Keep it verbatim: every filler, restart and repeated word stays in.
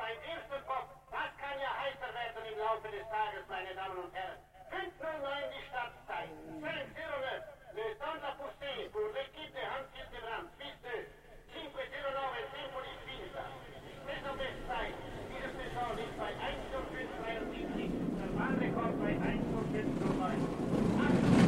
beim ersten Pop. Das kann ja heißer werden im Laufe des Tages, meine Damen und Herren. fünf Uhr neun die Stadtzeit. cinq heures neuf. Le temps de la poussée pour les